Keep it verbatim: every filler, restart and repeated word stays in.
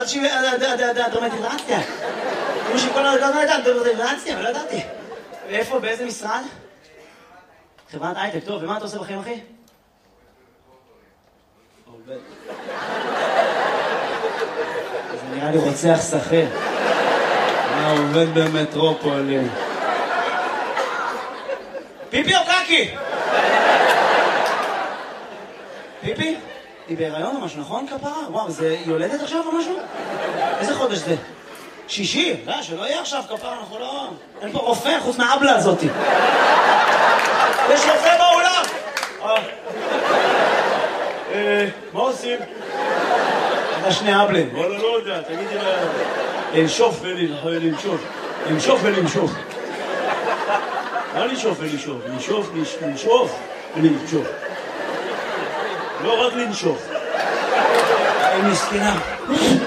דרמטיזציה. כמו שכל הרגע לא ידעת, דרמטיזציה, אבל לא ידעתי. ואיפה, באיזה משרד? חברת הייטק, טוב, ומה אתה עושה בחיים, אחי? עובד. זה נראה לי רוצח שכיר. מה עובד במטרופולין? פיפי או קקי? פיפי? היא בהיריון או משהו, נכון כפרה? וואו, זה יולדת עכשיו או משהו? איזה חודש זה? שישי? לא, שלא יהיה עכשיו כפרה, אנחנו לא... אין פה רופא חוץ מהאבלה הזאתי. יש רופא באולם! מה עושים? אתה שני אבלים. וואלה, לא יודע, תגידי לה... לנשוף ולנשוף. לנשוף ולנשוף. מה לנשוף ולנשוף? לנשוף, לנשוף ולנשוף. לא רק לנשוף. היא מסכנה.